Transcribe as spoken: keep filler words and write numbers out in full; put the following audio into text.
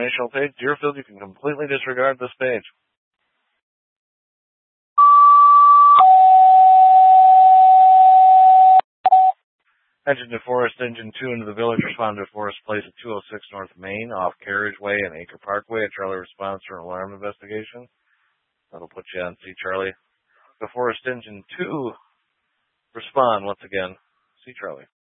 informational page. Deerfield, you can completely disregard this page. Engine to Forest, Engine two into the village. Respond to Forest Place at two oh six North Main, off Carriageway and Acre Parkway. A Charlie response to an alarm investigation. That'll put you on C. Charlie. The Forest Engine two, respond once again. C. Charlie.